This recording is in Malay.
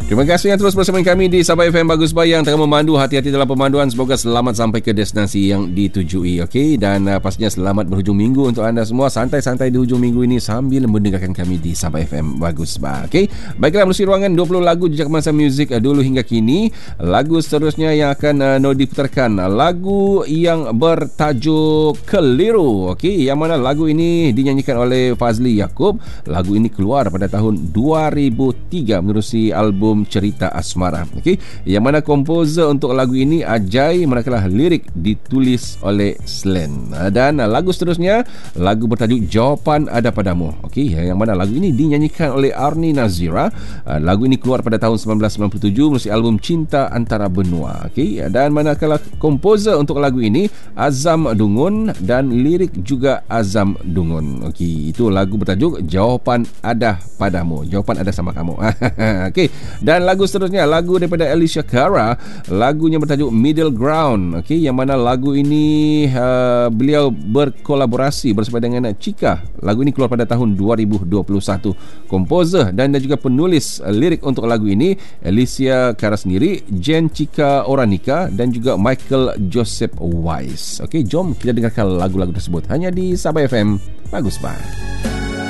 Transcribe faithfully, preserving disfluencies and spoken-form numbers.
Terima kasih yang terus bersama kami di Sabah F M Bagus Bayang tengah memandu. Hati-hati dalam pemanduan. Semoga selamat sampai ke destinasi yang ditujui. Okey, dan uh, pastinya selamat berhujung minggu untuk anda semua. Santai-santai di hujung minggu ini sambil mendengarkan kami di Sabah F M Bagus Bayang. Okey, baiklah, menerusi ruangan dua puluh lagu jejak masa muzik uh, dulu hingga kini. Lagu seterusnya yang akan uh, no diputarkan, lagu yang bertajuk Keliru. Okey, yang mana lagu ini dinyanyikan oleh Fazli Yaakob. Lagu ini keluar pada tahun dua ribu tiga menerusi album Cerita Asmara. Okey, yang mana komposer untuk lagu ini Ajay, manakala lirik ditulis oleh Slen. Dan lagu seterusnya, lagu bertajuk Jawapan Ada Padamu. Okey, yang mana lagu ini dinyanyikan oleh Arni Nazira. Lagu ini keluar pada tahun sembilan belas sembilan puluh tujuh melalui album Cinta Antara Benua. Okey, dan manakala komposer untuk lagu ini Azam Dungun dan lirik juga Azam Dungun. Okey, itu lagu bertajuk Jawapan Ada Padamu. Jawapan ada sama kamu. Okey, dan lagu seterusnya, lagu daripada Alicia Cara, lagunya bertajuk Middle Ground. Okey, yang mana lagu ini uh, beliau berkolaborasi bersama dengan Chika. Lagu ini keluar pada tahun dua ribu dua puluh satu. Komposer dan juga penulis uh, lirik untuk lagu ini Alicia Cara sendiri, Jen Chika Oranika dan juga Michael Joseph Wise. Okey, jom kita dengarkan lagu-lagu tersebut hanya di Sabah F M Bagus Bah.